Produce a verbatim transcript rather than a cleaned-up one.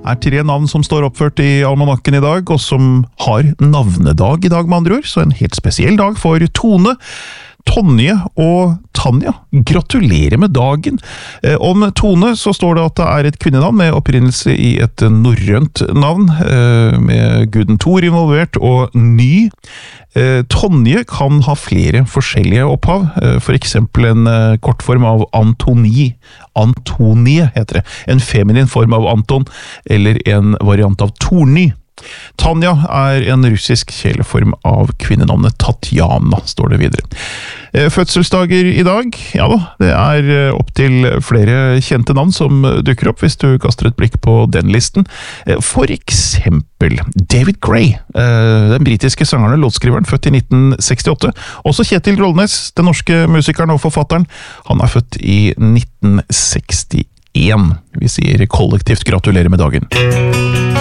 er tre navn som står oppført i almanakken i dag, og som har navnedag i dag med andre ord, så en helt spesiell dag for Tone, Tonje og Tanja. Gratulerer med dagen! Eh, om Tone så står det at det er et kvinnenavn med opprinnelse i et norrønt navn, eh, med guden Thor involvert, og ny. Eh, Tonje kan ha flere forskjellige opphav, eh, for eksempel en eh, kortform av Antoni. Antonie heter det. En feminin form av Anton, eller en variant av Torny. Tanja er en russisk kjæleform av kvinnenavnet Tatjana, står det videre. Fødselsdager i dag, ja da, det er opp til flere kjente navn som dukker opp hvis du kaster et blikk på den listen. For eksempel David Gray, den britiske sangeren og låtskriveren, født i nitten sekstiåtte. Også Kjetil Rollnes, den norske musikeren og forfatteren, han er født i nitten sekstien. Vi sier kollektivt gratulerer med dagen.